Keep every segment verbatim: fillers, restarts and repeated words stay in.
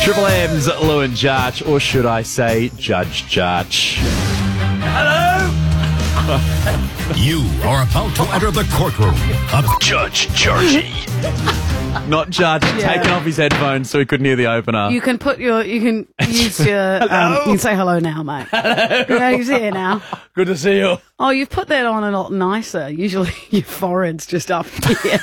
Triple M's Lou and Jarch, or should I say Judge Jarch. Hello? You are about to enter the courtroom of Judge Jarchy. Not Judge, Yeah. taking off his headphones so he couldn't hear the opener. You can put your, you can use your, um, you can say hello now, mate. Hello. Yeah, he's here now. Good to see you. Oh, you've put that on a lot nicer. Usually your forehead's just up here.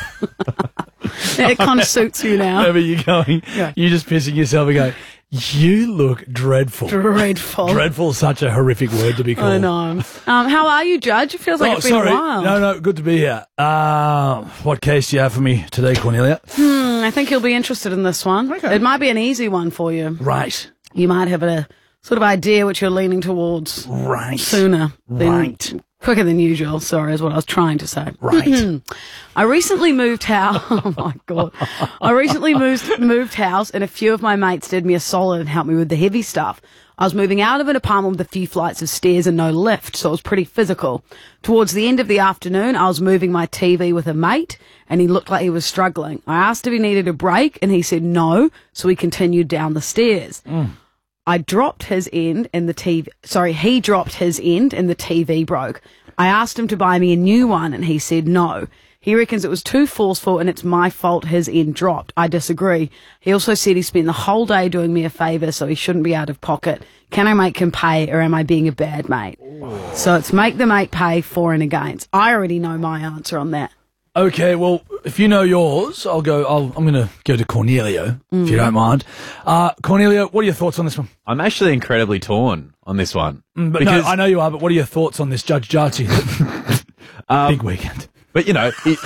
It kind of suits you now. Wherever you're going, Yeah. you're just pissing yourself and going, you look dreadful. Dreadful. Dreadful is such a horrific word to be called. I know. Um, how are you, Judge? It feels like Oh, it's been sorry. a while. No, no, good to be here. Uh, what case do you have for me today, Cornelia? Hmm, I think you'll be interested in this one. Okay. It might be an easy one for you. Right. You might have a sort of idea which you're leaning towards Right. sooner than Right. quicker than usual. Sorry, is what I was trying to say. Right. I recently moved house. Oh my god! I recently moved moved house, and a few of my mates did me a solid and helped me with the heavy stuff. I was moving out of an apartment with a few flights of stairs and no lift, so it was pretty physical. Towards the end of the afternoon, I was moving my T V with a mate, and he looked like he was struggling. I asked if he needed a break, and he said no, so we continued down the stairs. I dropped his end and the T V, sorry, he dropped his end and the T V broke. I asked him to buy me a new one and he said no. He reckons it was too forceful and it's my fault his end dropped. I disagree. He also said he spent the whole day doing me a favour, so he shouldn't be out of pocket. Can I make him pay, or am I being a bad mate? So it's make the mate pay, for and against. I already know my answer on that. Okay, well, if you know yours, I'll go. I'll, I'm going to go to Cornelio, if you don't mind. Uh, Cornelio, what are your thoughts on this one? I'm actually incredibly torn on this one. Mm, but because, no, I know you are, but what are your thoughts on this Judge Jarchy? Big weekend. But, you know, he,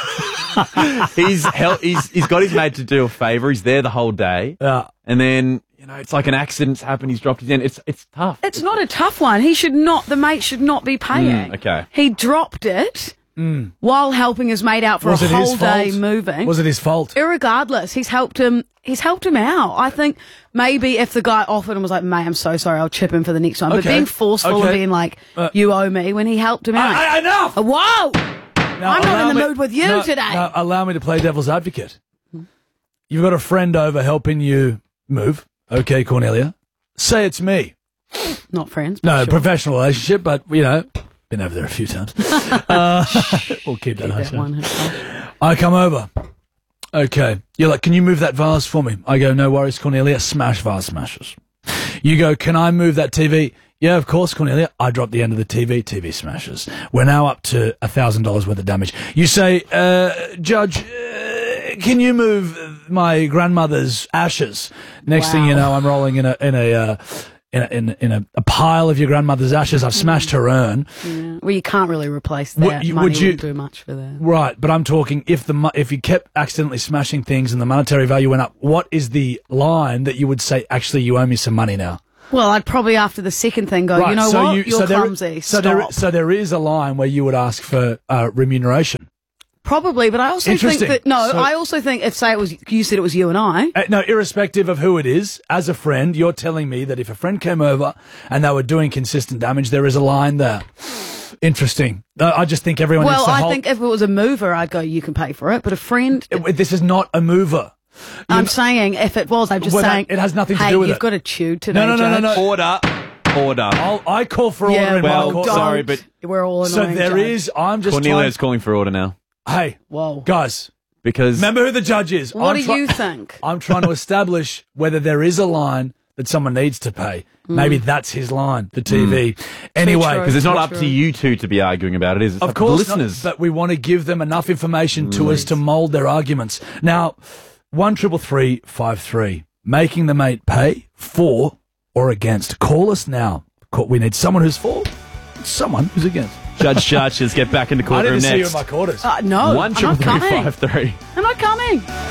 he's, hel- he's he's got his mate to do a favour. He's there the whole day. Yeah. And then, you know, it's like an accident's happened. He's dropped his end. It's, it's tough. It's not a tough one. He should not, the mate should not be paying. Mm, okay. He dropped it while helping his mate out for Was a it whole his day fault? moving. Was it his fault? Irregardless, he's helped him. He's helped him out. I think maybe if the guy offered and was like, "Mate, I'm so sorry, I'll chip him for the next one," but Okay. being forceful Okay. and being like, Uh, "You owe me," when he helped him out. I, I, enough! Uh, Whoa! Now, I'm not allow in the me- mood with you no, today. no, allow me to play devil's advocate. You've got a friend over helping you move. Okay, Cornelia. Say it's me. Not friends. but No, sure. professional relationship, but, you know, been over there a few times. uh, we'll keep that, That hush, one. I come over. Okay. You're like, can you move that vase for me? I go, no worries, Cornelia. Smash vase smashes. You go, can I move that T V? Yeah, of course, Cornelia. I drop the end of the T V. T V smashes. We're now up to a thousand dollars worth of damage. You say, uh, Judge, uh, can you move my grandmother's ashes? Next thing you Wow. know, I'm rolling in a in a uh, in a, in, a, in a, a pile of your grandmother's ashes. I've smashed her urn. Yeah. Well, you can't really replace that. Would you- Money would you- wouldn't do much for that. Right, but I'm talking if the mo- if you kept accidentally smashing things and the monetary value went up, what is the line that you would say, actually, you owe me some money now? Well, I'd probably after the second thing go, Right, you know so what? you- You're so there- clumsy. So Stop. there, so there is a line where you would ask for uh, remuneration. Probably, but I also think Interesting. that no. So- I also think if say it was you said it was you and I. Uh, no, irrespective of who it is, as a friend, you're telling me that if a friend came over and they were doing consistent damage, there is a line there. Interesting. Uh, I just think everyone Well, needs to I hold- think if it was a mover, I'd go, you can pay for it. But a friend, It- this is not a mover. I'm saying if it was, I'm just Well, that- saying it has nothing to hey, do with you've it. got to chew today. No, no, no, no, Judge. no. Order. Order. I'll, I call for order Yeah, in well, my court. don't. sorry, but- we're all So annoying. there Judge. is. I'm just Cornelia's trying. calling for order now. Hey, Whoa. guys, Because remember who the judge is. What I'm do try- you think? I'm trying to establish whether there is a line that someone needs to pay. Maybe that's his line, the T V. Anyway, true. because it's not True, up true. to you two to be arguing about it, is it? It's of up to course, the listeners. not, but we want to give them enough information to us to mould their arguments. Now, one triple three five three, making the mate pay for or against. Call us now. Call, we need someone who's for, someone who's against. Judge Judges get back in the I courtroom didn't see you in next. my quarters. Uh, no, One I'm triple not three coming. five three. I'm not coming.